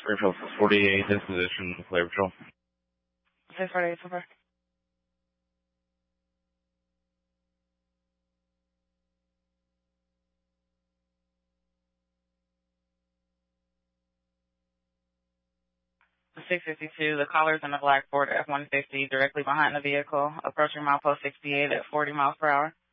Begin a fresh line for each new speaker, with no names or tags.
Springfield 48, disposition, Flavor Patrol.
648, super. The 652, the caller's in a black Ford F-150 directly behind the vehicle, approaching milepost 68 at 40 miles per hour.